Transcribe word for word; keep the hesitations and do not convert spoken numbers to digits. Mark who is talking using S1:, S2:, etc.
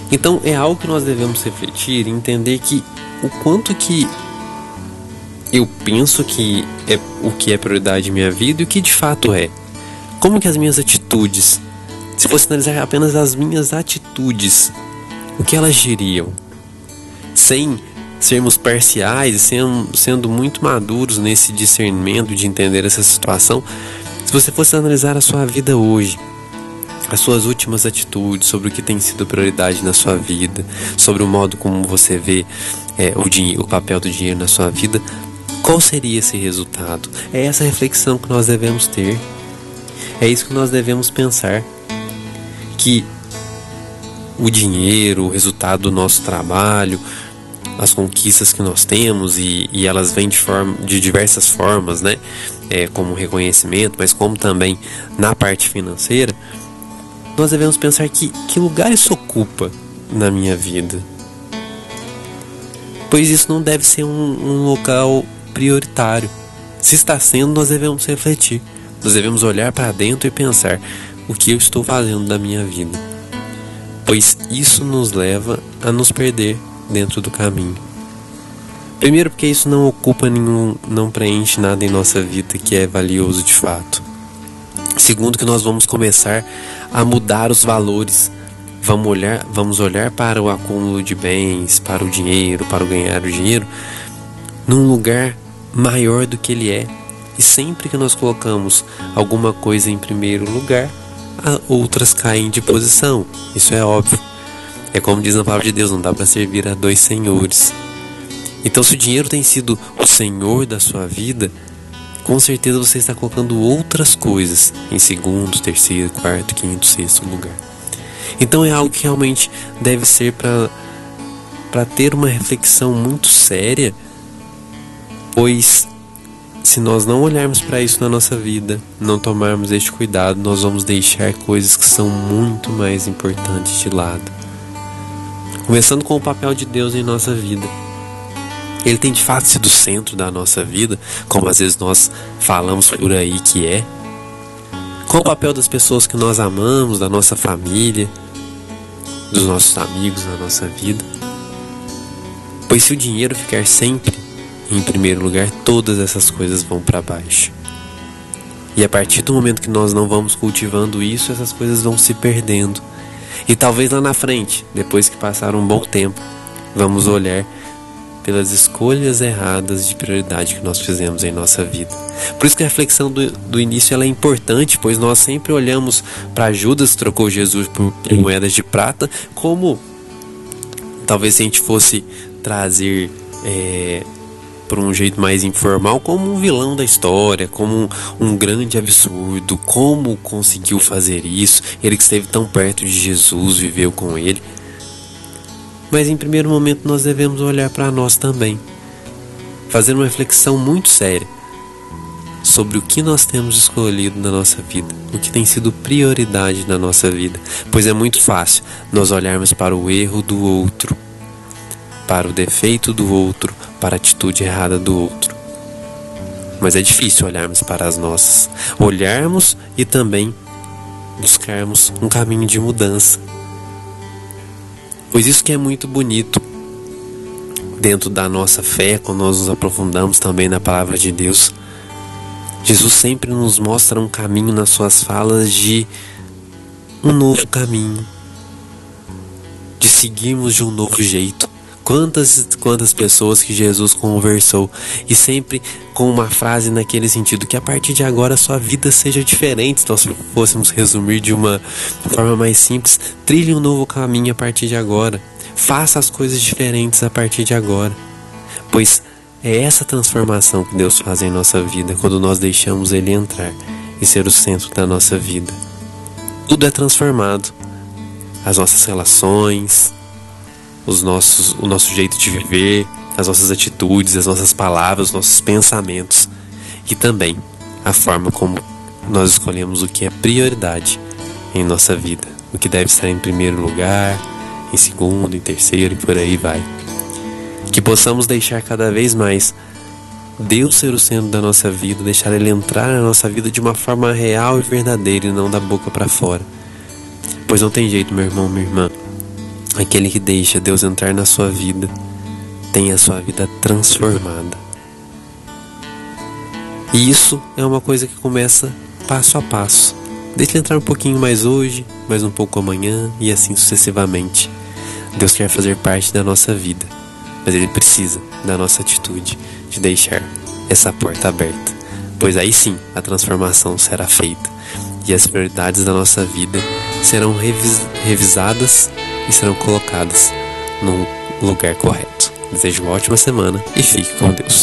S1: Então é algo que nós devemos refletir e entender que o quanto que eu penso que é o que é prioridade em minha vida e o que de fato é. Como que as minhas atitudes, se fosse analisar apenas as minhas atitudes, o que elas diriam? Sem sermos parciais e sendo, sendo muito maduros nesse discernimento de entender essa situação, se você fosse analisar a sua vida hoje, as suas últimas atitudes, sobre o que tem sido prioridade na sua vida, sobre o modo como você vê é, o, dinheiro, o papel do dinheiro na sua vida, qual seria esse resultado? É essa reflexão que nós devemos ter. É isso que nós devemos pensar. Que o dinheiro, o resultado do nosso trabalho, as conquistas que nós temos, e, e elas vêm de, forma, de diversas formas, né? É, como reconhecimento, mas como também na parte financeira, nós devemos pensar que, que lugar isso ocupa na minha vida. Pois isso não deve ser um, um local prioritário. Se está sendo, nós devemos refletir. Nós devemos olhar para dentro e pensar o que eu estou fazendo da minha vida. Pois isso nos leva a nos perder dentro do caminho. Primeiro, porque isso não ocupa nenhum, não preenche nada em nossa vida que é valioso de fato. Segundo, que nós vamos começar a mudar os valores. Vamos olhar, vamos olhar para o acúmulo de bens, para o dinheiro, para o ganhar o dinheiro, num lugar maior do que ele é. E sempre que nós colocamos alguma coisa em primeiro lugar, outras caem de posição. Isso é óbvio. É como diz na palavra de Deus, não dá para servir a dois senhores. Então, se o dinheiro tem sido o senhor da sua vida, com certeza você está colocando outras coisas em segundo, terceiro, quarto, quinto, sexto lugar. Então é algo que realmente deve ser para para ter uma reflexão muito séria, pois se nós não olharmos para isso na nossa vida, não tomarmos este cuidado, nós vamos deixar coisas que são muito mais importantes de lado. Começando com o papel de Deus em nossa vida. Ele tem de fato sido o centro da nossa vida, como às vezes nós falamos por aí que é. Qual o papel das pessoas que nós amamos, da nossa família, dos nossos amigos na nossa vida? Pois se o dinheiro ficar sempre em primeiro lugar, todas essas coisas vão para baixo. E a partir do momento que nós não vamos cultivando isso, essas coisas vão se perdendo. E talvez lá na frente, depois que passar um bom tempo, vamos olhar pelas escolhas erradas de prioridade que nós fizemos em nossa vida. Por isso que a reflexão do, do início ela é importante, pois nós sempre olhamos para Judas, que trocou Jesus por, por moedas de prata, como talvez se a gente fosse trazer é, por um jeito mais informal, como um vilão da história, como um, um grande absurdo, como conseguiu fazer isso, ele que esteve tão perto de Jesus, viveu com ele. Mas em primeiro momento nós devemos olhar para nós também, fazer uma reflexão muito séria sobre o que nós temos escolhido na nossa vida, o que tem sido prioridade na nossa vida, pois é muito fácil nós olharmos para o erro do outro, para o defeito do outro, para a atitude errada do outro. Mas é difícil olharmos para as nossas, olharmos e também buscarmos um caminho de mudança. Pois isso que é muito bonito dentro da nossa fé, quando nós nos aprofundamos também na palavra de Deus. Jesus sempre nos mostra um caminho nas suas falas de um novo caminho, de seguirmos de um novo jeito. Quantas, quantas pessoas que Jesus conversou, e sempre com uma frase naquele sentido, que a partir de agora a sua vida seja diferente. Se nós fôssemos resumir de uma forma mais simples, trilhe um novo caminho a partir de agora, faça as coisas diferentes a partir de agora, pois é essa transformação que Deus faz em nossa vida, quando nós deixamos Ele entrar e ser o centro da nossa vida. Tudo é transformado, as nossas relações, Os nossos, o nosso jeito de viver, as nossas atitudes, as nossas palavras, os nossos pensamentos, e também a forma como nós escolhemos o que é prioridade em nossa vida, o que deve estar em primeiro lugar, em segundo, em terceiro e por aí vai. Que possamos deixar cada vez mais Deus ser o centro da nossa vida, deixar Ele entrar na nossa vida de uma forma real e verdadeira e não da boca para fora. Pois não tem jeito, meu irmão, minha irmã. Aquele que deixa Deus entrar na sua vida tem a sua vida transformada. E isso é uma coisa que começa passo a passo. Deixa ele entrar um pouquinho mais hoje, mais um pouco amanhã e assim sucessivamente. Deus quer fazer parte da nossa vida, mas Ele precisa da nossa atitude de deixar essa porta aberta, pois aí sim a transformação será feita e as prioridades da nossa vida serão revis- revisadas e serão colocadas no lugar correto. Desejo uma ótima semana e fique com Deus.